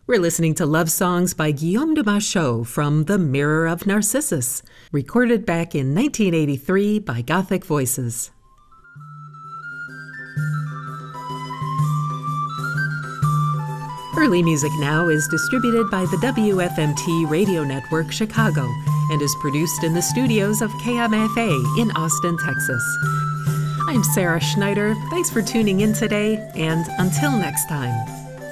We're listening to love songs by Guillaume de Machaut from The Mirror of Narcissus, recorded back in 1983 by Gothic Voices. Early Music Now is distributed by the WFMT Radio Network Chicago and is produced in the studios of KMFA in Austin, Texas. I'm Sarah Schneider. Thanks for tuning in today, and until next time.